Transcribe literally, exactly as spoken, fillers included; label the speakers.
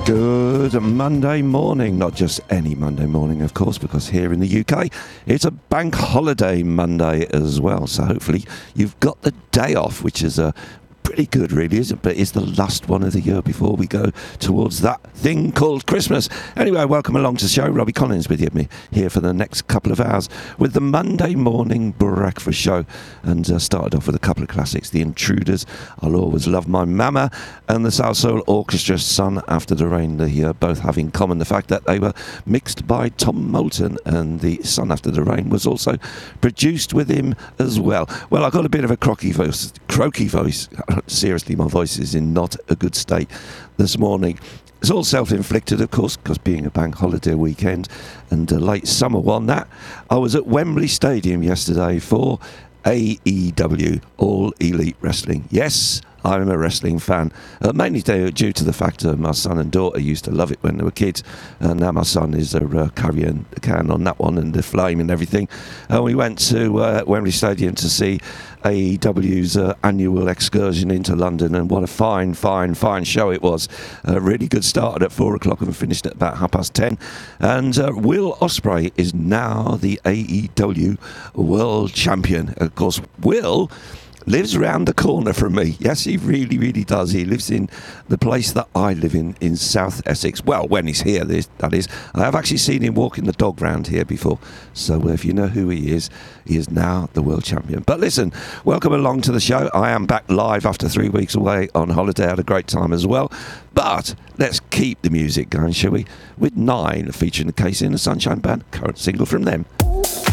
Speaker 1: Good Monday morning, not just any Monday morning, of course, because here in the U K, it's a bank holiday Monday as well. So hopefully you've got the day off, which is a pretty good, really, isn't it? But it's the last one of the year before we go towards that thing called Christmas. Anyway, welcome along to the show. Robbie Collins with you here for the next couple of hours with the Monday morning breakfast show. And uh, started off with a couple of classics: The Intruders, I'll Always Love My Mama, and the South Soul Orchestra, Sun After the Rain. They uh, both have in common the fact that they were mixed by Tom Moulton, and the Sun After the Rain was also produced with him as well. Well, I got a bit of a croaky voice, croaky voice. Seriously, my voice is in not a good state this morning. It's all self-inflicted, of course, because being a bank holiday weekend and a late summer one, that I was at Wembley Stadium yesterday for A E W, All Elite Wrestling. Yes, I'm a wrestling fan, uh, mainly due to the fact that my son and daughter used to love it when they were kids, and now my son is a uh, carrying the can on that one and the flame and everything. And we went to uh, Wembley Stadium to see A E W's uh, annual excursion into London, and what a fine, fine, fine show it was. A really good started at four o'clock and finished at about half past ten. And uh, Will Ospreay is now the A E W World Champion. Of course, Will lives around the corner from me. Yes, he really, really does. He lives in the place that I live in, in South Essex. Well, when he's here, that is. I have actually seen him walking the dog round here before. So if you know who he is, he is now the world champion. But listen, welcome along to the show. I am back live after three weeks away on holiday. I had a great time as well. But let's keep the music going, shall we? With Nine, featuring the Casey and the Sunshine Band, current single from them.